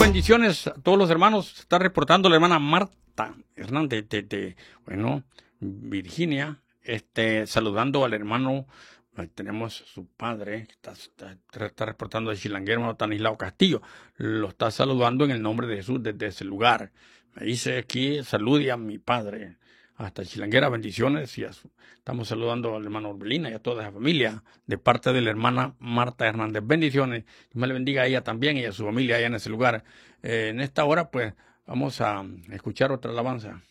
bendiciones a todos los hermanos. Se está reportando la hermana Marta Hernández de Virginia, saludando al hermano. Tenemos su padre, que está reportando de Chilanguero, hermano Tanislao Castillo. Lo está saludando en el nombre de Jesús desde ese lugar. Me dice aquí, salude a mi padre. Hasta Chilanguera, bendiciones. Estamos saludando al hermano Orbelina y a toda la familia de parte de la hermana Marta Hernández. Bendiciones. Dios me le bendiga a ella también y a su familia allá en ese lugar. En esta hora, pues, vamos a escuchar otra alabanza.